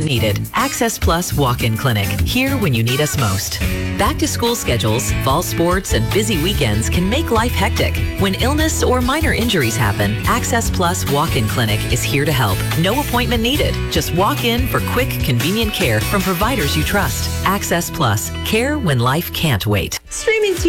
appointment needed. Access Plus Walk-In Clinic, here when you need us most. Back to school schedules, fall sports, and busy weekends can make life hectic. When illness or minor injuries happen, Access Plus Walk-In Clinic is here to help. No appointment needed. Just walk in for quick, convenient care from providers you trust. Access Plus, care when life can't wait. Streaming